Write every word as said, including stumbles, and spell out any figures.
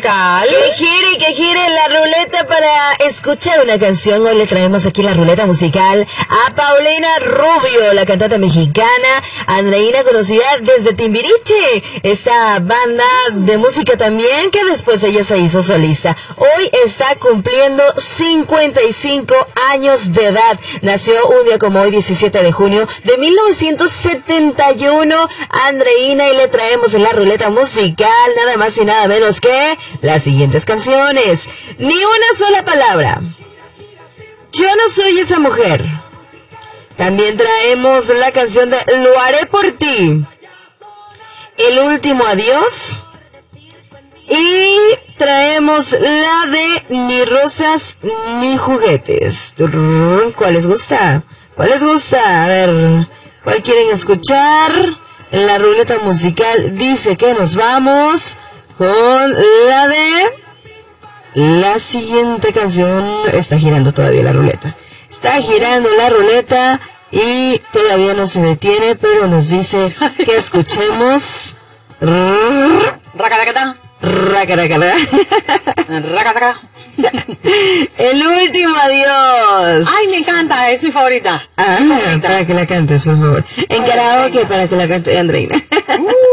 musical. Que gire, que gire la ruleta para escuchar una canción. Hoy le traemos aquí la ruleta musical a Paulina Rubio, la cantante mexicana, Andreina, conocida desde Timbiriche, esta banda de música también, que después ella se hizo solista. Hoy está cumpliendo cincuenta y cinco años de edad. Nació un día como hoy, diecisiete de junio de mil novecientos setenta y uno, Andreina, y le traemos en la ruleta musical nada más y nada menos que las siguientes canciones. Ni una sola palabra. Yo no soy esa mujer. También traemos la canción de Lo haré por ti. El último adiós. Y traemos la de Ni rosas ni juguetes. ¿Cuál les gusta? ¿Cuál les gusta? A ver, ¿cuál quieren escuchar? La ruleta musical dice que nos vamos con la de... La siguiente canción. Está girando todavía la ruleta. Está girando la ruleta y todavía no se detiene, pero nos dice que escuchemos... Racatacatá. Racaracala. Racataca. El último adiós. Ay, me encanta, es mi favorita. Ah, Mi favorita. para que la cantes, por favor. En karaoke, para que la cante Andreina. Uh.